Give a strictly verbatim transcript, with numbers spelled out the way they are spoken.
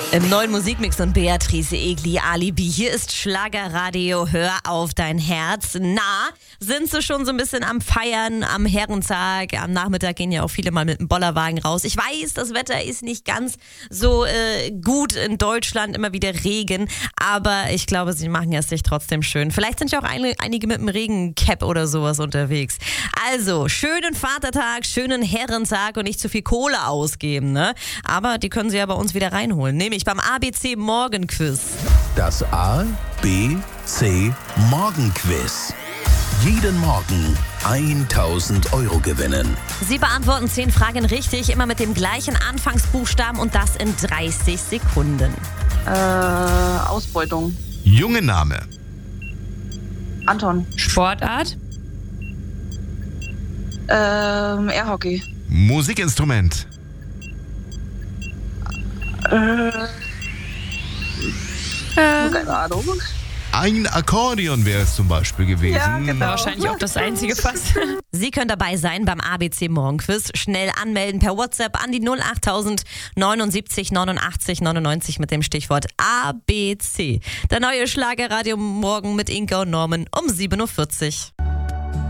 Im neuen Musikmix und Beatrice Egli, Alibi. Hier ist Schlagerradio, hör auf dein Herz. Na, sind sie schon so ein bisschen am Feiern, am Herrentag? Am Nachmittag gehen ja auch viele mal mit dem Bollerwagen raus. Ich weiß, das Wetter ist nicht ganz so äh, gut in Deutschland, immer wieder Regen. Aber ich glaube, sie machen es sich trotzdem schön. Vielleicht sind ja auch ein, einige mit einem Regencap oder sowas unterwegs. Also, schönen Vatertag, schönen Herrentag und nicht zu viel Kohle ausgeben, ne? Aber die können sie ja bei uns wieder reinholen. Nämlich beim A B C Morgenquiz. Das A B C Morgenquiz. Jeden Morgen tausend Euro gewinnen. Sie beantworten zehn Fragen richtig, immer mit dem gleichen Anfangsbuchstaben und das in dreißig Sekunden. Äh, Ausbeutung. Junge Name. Anton. Sportart. Ähm, Airhockey. Musikinstrument. Äh, keine Ahnung. Ein Akkordeon wäre es zum Beispiel gewesen. Ja, genau. Wahrscheinlich auch das einzige fast. Sie können dabei sein beim A B C Morgenquiz. Schnell anmelden per WhatsApp an die null acht tausend neunundsiebzig neunundachtzig neunundneunzig mit dem Stichwort A B C. Der neue Schlagerradio morgen mit Inka und Norman um sieben Uhr vierzig.